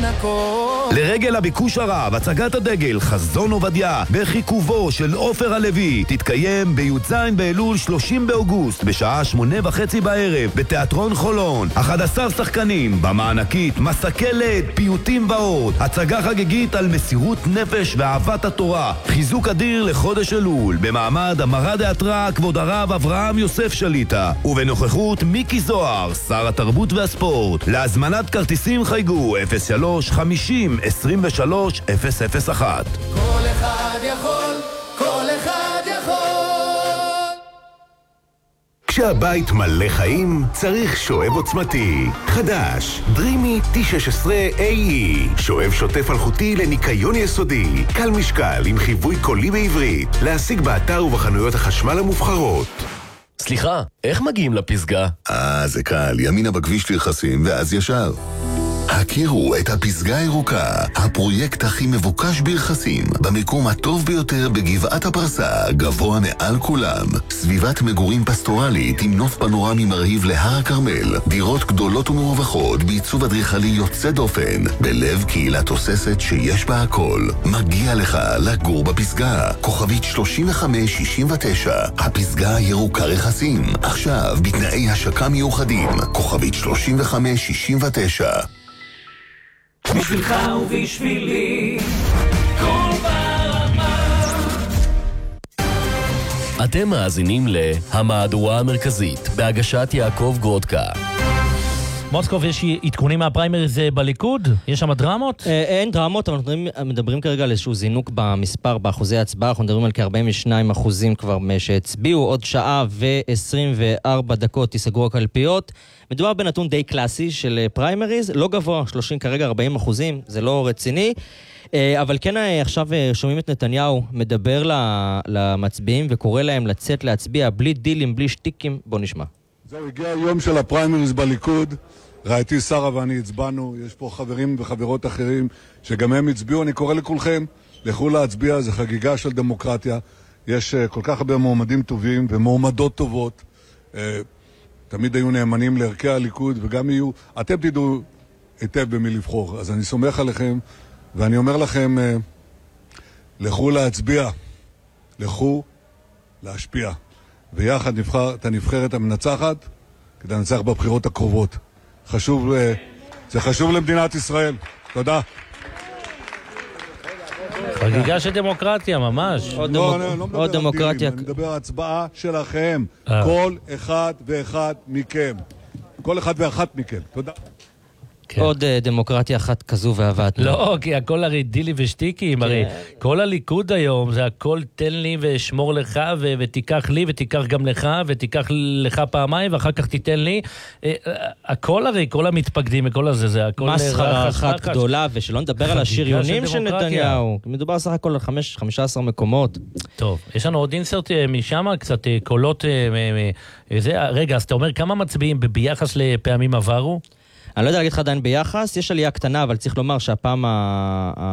הכל. לרגל הביקוש הרב, הצגת הדגל חזון עובדיה בחיכובו של עופר הלוי תתקיים בי"ז באלול 30 באוגוסט בשעה 8:30 בערב בתיאטרון חולון. 11 שחקנים במענקית, מסקלת, פיוטים ועוד. הצגה חגיגית על מסירות נפש ואהבת התורה. חיזוק אדיר לחודש אלול במעמד המרא דאתרא כבוד הרב אברהם יוסף שליטה ובנוכחות מיקי זוהר, שר התרבות והספורט. להזמנת כרטיסים חייגו 03 50 23 001. כל אחד יכול, כל אחד יכול. כשהבית מלא חיים, צריך שואב עוצמתי. חדש, דרימי T16AE. שואב שוטף אלחוטי לניקיון יסודי. קל משקל עם חיווי קולי בעברית. להשיג באתר ובחנויות החשמל המובחרות. סליחה, איך מגיעים לפסגה? זה קל. ימינה בכביש לרכסים ואז ישר. הכירו את הפסגה הירוקה, הפרויקט הכי מבוקש ברכסים, במקום הטוב ביותר בגבעת הפרסה, גבוה מעל כולם. סביבת מגורים פסטורלית עם נוף פנורמי מרהיב להר הכרמל, דירות גדולות ומרווחות בעיצוב אדריכלי יוצא דופן, בלב קהילה תוססת שיש בה הכל. מגיע לך לגור בפסגה. כוכבית 3569, הפסגה הירוקה רכסים. עכשיו בתנאי השקה מיוחדים. כוכבית 3569. בשבילך ובשבילי כל ברמה. אתם מאזינים להמהדורה המרכזית בהגשת יעקב גרודקה. מוסקוב, יש עדכונים מהפריימריז בליכוד? יש שם דרמות? אין דרמות, אבל אנחנו מדברים כרגע על איזשהו זינוק במספר, באחוזי ההצבעה. אנחנו מדברים על כ-42% כבר שהצביעו. עוד שעה ו-24 דקות תיסגרו הקלפיות. מדובר בנתון די קלאסי של פריימריז, לא גבוה, 30 כרגע 40%, זה לא רציני. אבל כן עכשיו שומעים את נתניהו מדבר למצביעים וקורא להם לצאת להצביע בלי דילים, בלי שטיקים. בוא נשמע. זהו, הגיע היום של הפריימריז בליכוד. ראיתי שרה ואני הצבענו. יש פה חברים וחברות אחרים שגם הם הצביעו. אני קורא לכולכם, לכו להצביע, זה חגיגה של דמוקרטיה. יש כל כך הרבה מועמדים טובים ומועמדות טובות. תמיד היו נאמנים לערכי הליכוד וגם יהיו. אתם תדעו היטב במי לבחור. אז אני סומך עליכם ואני אומר לכם, לכו להצביע, לכו להשפיע. ויחד נבחר את הנבחרת המנצחת כדי לנצח בבחירות הקרובות. זה חשוב למדינת ישראל. תודה. חגיגה של דמוקרטיה, ממש. לא מדבר על דילים, אני מדבר על הצבעה שלכם. כל אחד ואחד מכם. כל אחד ואחת מכם. תודה. עוד דמוקרטיה אחת כזו ועבדנו. לא, כי הכל הרי דילי ושטיקים, הרי כל הליכוד היום זה הכל תן לי ושמור לך ותיקח לי ותיקח גם לך ותיקח לך פעמיים ואחר כך תיתן לי. הכל הרי, כל המתפקדים וכל הזה, זה הכל מסחרה אחת גדולה, ושלא נדבר על השריונים של נתניהו. מדובר סך הכל על 15 מקומות. טוב, יש לנו עוד אינסרט משם, קצת קולות. רגע, אז אתה אומר כמה מצביעים ביחס לפעמים עברו? אני לא יודע להגיד לך עדיין ביחס, יש עלייה קטנה, אבל צריך לומר שהפעם